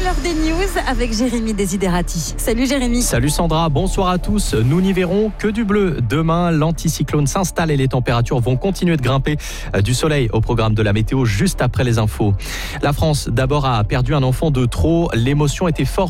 l'heure des news avec Jérémy Desiderati. Salut Jérémy. Salut Sandra, bonsoir à tous. Nous n'y verrons que du bleu. Demain, l'anticyclone s'installe et les températures vont continuer de grimper. Du soleil au programme de la météo juste après les infos. La France, d'abord, a perdu un enfant de trop. L'émotion était forte